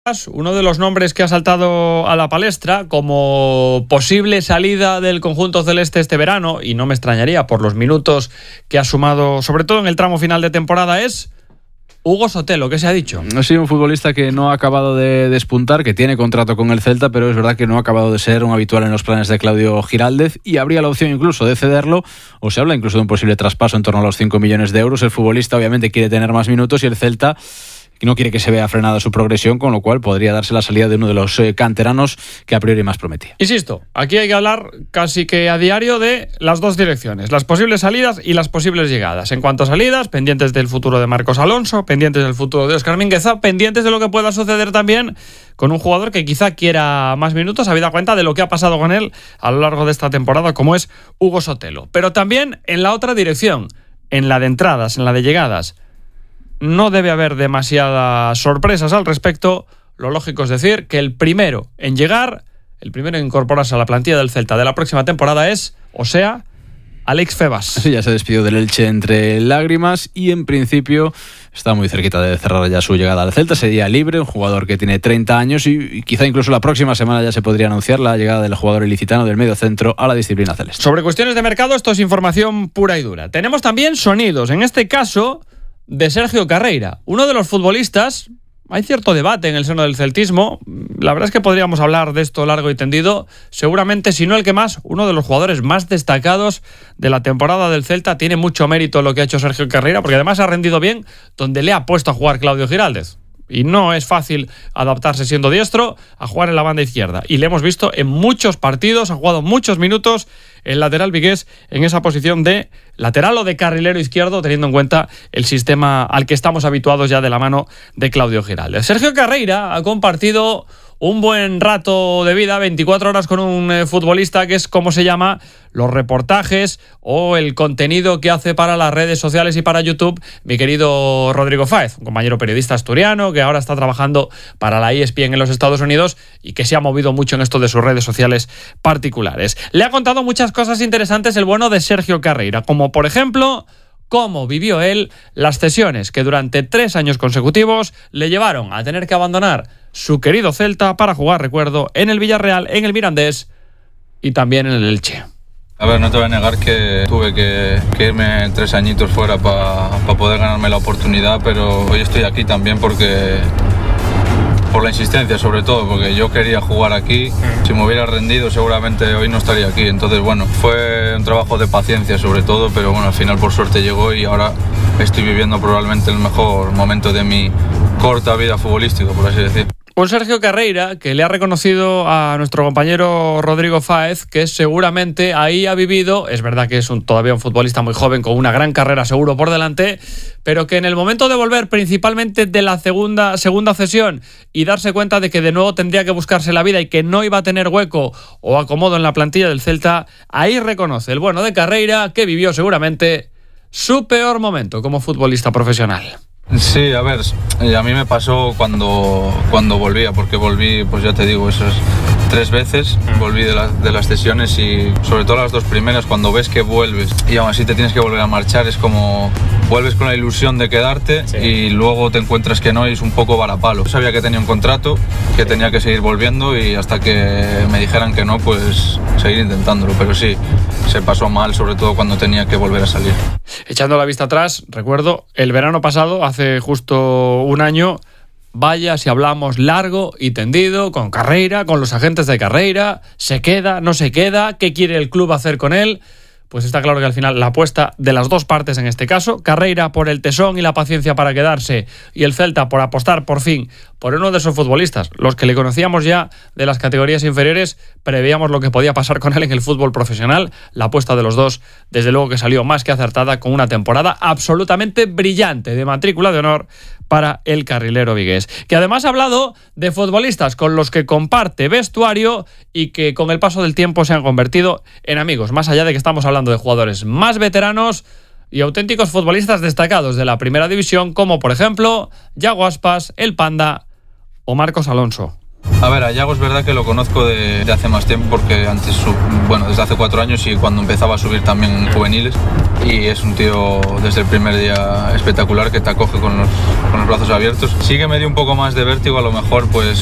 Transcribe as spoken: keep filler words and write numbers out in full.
Uno de los nombres que ha saltado a la palestra como posible salida del conjunto celeste este verano, y no me extrañaría por los minutos que ha sumado, sobre todo en el tramo final de temporada, es Hugo Sotelo. ¿Qué se ha dicho? Ha sido un futbolista que no ha acabado de despuntar, que tiene contrato con el Celta, pero es verdad que no ha acabado de ser un habitual en los planes de Claudio Giraldez, y habría la opción incluso de cederlo, o se habla incluso de un posible traspaso en torno a los cinco millones de euros. El futbolista obviamente quiere tener más minutos y el Celta no quiere que se vea frenada su progresión, con lo cual podría darse la salida de uno de los eh, canteranos que a priori más prometía. Insisto, aquí hay que hablar casi que a diario de las dos direcciones, las posibles salidas y las posibles llegadas. En cuanto a salidas, pendientes del futuro de Marcos Alonso, pendientes del futuro de Óscar Mingueza, pendientes de lo que pueda suceder también con un jugador que quizá quiera más minutos, habida cuenta de lo que ha pasado con él a lo largo de esta temporada, como es Hugo Sotelo. Pero también en la otra dirección, en la de entradas, en la de llegadas. No debe haber demasiadas sorpresas al respecto. Lo lógico es decir que el primero en llegar, el primero en incorporarse a la plantilla del Celta de la próxima temporada es, o sea, Alex Febas. Sí, ya se despidió del Elche entre lágrimas y en principio está muy cerquita de cerrar ya su llegada al Celta. Sería libre, un jugador que tiene treinta años y, y quizá incluso la próxima semana ya se podría anunciar la llegada del jugador ilicitano del mediocentro a la disciplina celeste. Sobre cuestiones de mercado, esto es información pura y dura. Tenemos también sonidos, en este caso de Sergio Carreira, uno de los futbolistas. Hay cierto debate en el seno del celtismo. La verdad es que podríamos hablar de esto largo y tendido. Seguramente, si no el que más, uno de los jugadores más destacados de la temporada del Celta. Tiene mucho mérito lo que ha hecho Sergio Carreira, porque además ha rendido bien donde le ha puesto a jugar Claudio Giraldez. Y no es fácil adaptarse siendo diestro a jugar en la banda izquierda. Y le hemos visto en muchos partidos, ha jugado muchos minutos el lateral vigués en esa posición de lateral o de carrilero izquierdo, teniendo en cuenta el sistema al que estamos habituados ya de la mano de Claudio Giraldez. Sergio Carreira ha compartido un buen rato de vida, veinticuatro horas con un eh, futbolista, que es como se llama los reportajes o el contenido que hace para las redes sociales y para YouTube mi querido Rodrigo Fáez, un compañero periodista asturiano que ahora está trabajando para la E S P N en los Estados Unidos y que se ha movido mucho en esto de sus redes sociales particulares. Le ha contado muchas cosas interesantes el bueno de Sergio Carreira, como por ejemplo cómo vivió él las cesiones que durante tres años consecutivos le llevaron a tener que abandonar su querido Celta para jugar, recuerdo, en el Villarreal, en el Mirandés y también en el Elche. A ver, no te voy a negar que tuve que, que irme tres añitos fuera para pa poder ganarme la oportunidad, pero hoy estoy aquí también porque por la insistencia, sobre todo, porque yo quería jugar aquí. Si me hubiera rendido seguramente hoy no estaría aquí. Entonces, bueno, fue un trabajo de paciencia sobre todo, pero bueno, al final por suerte llegó y ahora estoy viviendo probablemente el mejor momento de mi corta vida futbolística, por así decir. Un Sergio Carreira que le ha reconocido a nuestro compañero Rodrigo Fáez que seguramente ahí ha vivido, es verdad que es un, todavía un futbolista muy joven con una gran carrera seguro por delante, pero que en el momento de volver principalmente de la segunda, segunda cesión y darse cuenta de que de nuevo tendría que buscarse la vida y que no iba a tener hueco o acomodo en la plantilla del Celta, ahí reconoce el bueno de Carreira que vivió seguramente su peor momento como futbolista profesional. Sí, a ver, a mí me pasó cuando, cuando volvía, porque volví, pues ya te digo, esas tres veces, volví de, la, de las sesiones y sobre todo las dos primeras, cuando ves que vuelves y aún así te tienes que volver a marchar, es como vuelves con la ilusión de quedarte, sí, y luego te encuentras que no y es un poco varapalo. Yo sabía que tenía un contrato, que tenía que seguir volviendo y hasta que me dijeran que no, pues seguir intentándolo, pero sí, se pasó mal, sobre todo cuando tenía que volver a salir. Echando la vista atrás, recuerdo el verano pasado, hace justo un año, vaya si hablamos largo y tendido con Carreira, con los agentes de Carreira, se queda, no se queda, qué quiere el club hacer con él. Pues está claro que al final la apuesta de las dos partes en este caso, Carreira por el tesón y la paciencia para quedarse y el Celta por apostar por fin por uno de esos futbolistas, los que le conocíamos ya de las categorías inferiores, preveíamos lo que podía pasar con él en el fútbol profesional. La apuesta de los dos, desde luego que salió más que acertada, con una temporada absolutamente brillante de matrícula de honor para el carrilero vigués, que además ha hablado de futbolistas con los que comparte vestuario y que con el paso del tiempo se han convertido en amigos, más allá de que estamos hablando de jugadores más veteranos y auténticos futbolistas destacados de la primera división, como por ejemplo Yago Aspas, el Panda o Marcos Alonso. A ver, a Yago es verdad que lo conozco de, de hace más tiempo porque antes, bueno, desde hace cuatro años y cuando empezaba a subir también en juveniles, y es un tío desde el primer día espectacular que te acoge con los, con los brazos abiertos. Sí que me dio un poco más de vértigo a lo mejor pues